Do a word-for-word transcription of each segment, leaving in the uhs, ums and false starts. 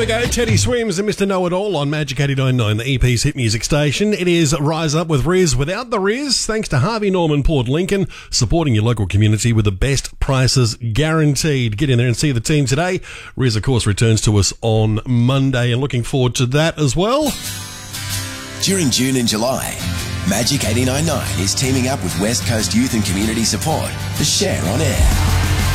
we go. Teddy Swims and Mister Know-It-All on Magic eighty-nine point nine, the E P's hit music station. It is Rise Up with Riz without the Riz. Thanks to Harvey Norman Port Lincoln, supporting your local community with the best prices guaranteed. Get in there and see the team today. Riz, of course, returns to us on Monday, and looking forward to that as well. During June and July, Magic eighty-nine point nine is teaming up with West Coast Youth and Community Support for Share on Air.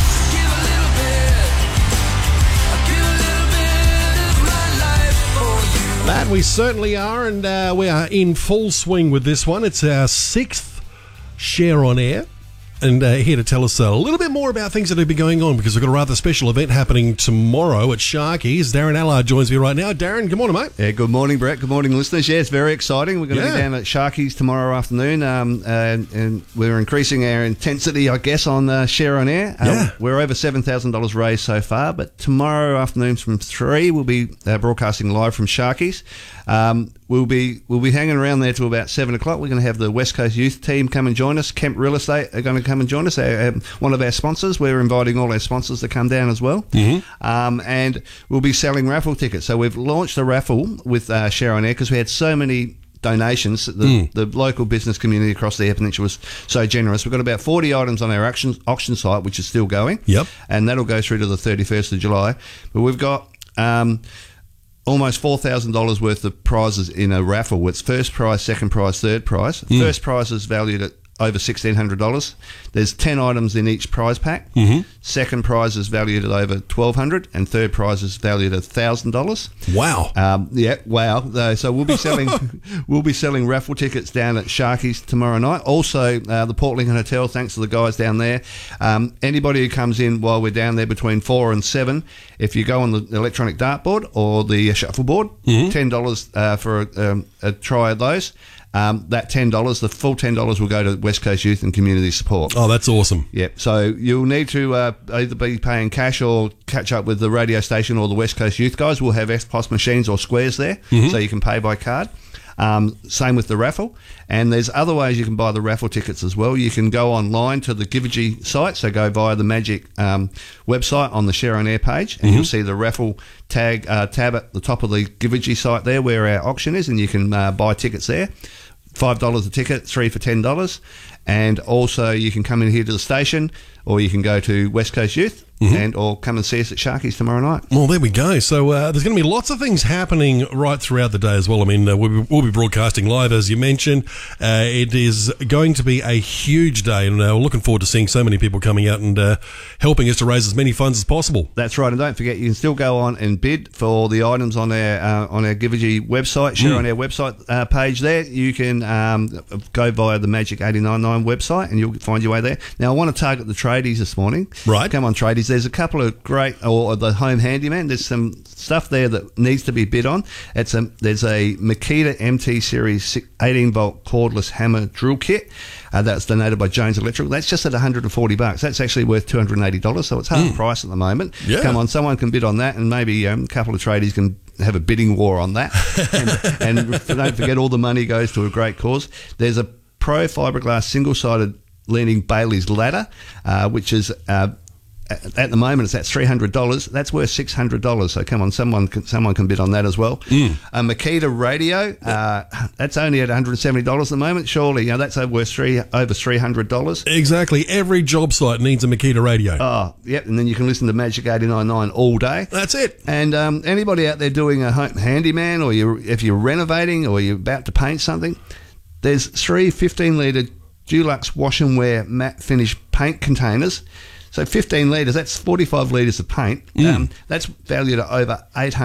That we certainly are, and uh, we are in full swing with this one. It's our sixth Share on Air, and uh, here to tell us a little bit more about things that have been going on, because we've got a rather special event happening tomorrow at Sharkies. Darren Allard joins me right now. Darren, good morning, mate. Yeah, good morning, Brett. Good morning, listeners. Yeah, it's very exciting. We're going to Yeah. be down at Sharkies tomorrow afternoon, um, and, and we're increasing our intensity, I guess, on uh, Share on Air. Um, Yeah. We're over seven thousand dollars raised so far, but tomorrow afternoon from three, we'll be uh, broadcasting live from Sharkies. Um, we'll be we'll be hanging around there till about seven o'clock. We're going to have the West Coast Youth team come and join us. Kemp Real Estate are going to come and join us. Our, um, one of our sponsors. We're inviting all our sponsors to come down as well. Mm-hmm. Um, and we'll be selling raffle tickets. So we've launched a raffle with uh, Share on Air because we had so many donations. The, Mm. the local business community across the Eyre Peninsula was so generous. We've got about forty items on our auction, auction site, which is still going. Yep. And that'll go through to the thirty-first of July. But we've got Um, almost four thousand dollars worth of prizes in a raffle. It's first prize, second prize, third prize. Mm. First prize is valued at over sixteen hundred dollars. There's ten items in each prize pack. Mm-hmm. Second prize is valued at over twelve hundred dollars, and third prize is valued at one thousand dollars. Wow. Um, yeah, wow. Uh, so we'll be selling we'll be selling raffle tickets down at Sharkies tomorrow night. Also, uh, the Port Lincoln Hotel, thanks to the guys down there. Um, anybody who comes in while we're down there between four and seven, if you go on the electronic dartboard or the shuffleboard, Mm-hmm. ten dollars uh, for a, um, a try of those. Um, that ten dollars, the full ten dollars will go to West Coast Youth and Community Support. Oh, that's awesome. Yep. So you'll need to uh, either be paying cash or catch up with the radio station or the West Coast Youth guys. We'll have F P O S machines or squares there, Mm-hmm. so you can pay by card. Um, same with the raffle. And there's other ways you can buy the raffle tickets as well. You can go online to the Givergy site, so go via the Magic um, website on the Share on Air page, and Mm-hmm. you'll see the raffle tag uh, tab at the top of the Givergy site there where our auction is, and you can uh, buy tickets there. five dollars a ticket, three for ten dollars. And also you can come in here to the station, or you can go to West Coast Youth, Mm-hmm. and or come and see us at Sharkies tomorrow night. Well, there we go. So uh, there's going to be lots of things happening right throughout the day as well. I mean, uh, we'll, be, we'll be broadcasting live, as you mentioned. Uh, it is going to be a huge day, and uh, we're looking forward to seeing so many people coming out and uh, helping us to raise as many funds as possible. That's right, and don't forget, you can still go on and bid for the items on our uh, on our Givergy website, Share Mm. on our website uh, page there. You can um, go via the Magic eighty-nine point nine website, and you'll find your way there. Now, I want to target the tradies this morning. Right. Come on, tradies. There's a couple of great, or the home handyman. There's some stuff there that needs to be bid on. It's a there's a Makita M T Series eighteen volt cordless hammer drill kit uh, that's donated by Jones Electrical. That's just at one hundred forty bucks. That's actually worth two hundred eighty dollars, so it's half Mm. price at the moment. Yeah. Come on, someone can bid on that, and maybe um, a couple of tradies can have a bidding war on that. and, and don't forget, all the money goes to a great cause. There's a Pro Fiberglass single-sided leaning Bailey's ladder, uh, which is uh, at the moment it's at three hundred dollars. That's worth six hundred dollars. So come on, someone can, someone can bid on that as well. Mm. A Makita radio, uh, that's only at one hundred seventy dollars at the moment. Surely, you know, that's worth three over three hundred dollars. Exactly. Every job site needs a Makita radio. Oh, yep. And then you can listen to Magic eighty-nine point nine all day. That's it. And um, anybody out there doing a home handyman, or you if you're renovating, or you're about to paint something, there's three fifteen litre Dulux wash and wear matte finish paint containers. So fifteen litres, that's forty-five litres of paint. Mm. Um, that's valued at over eight hundred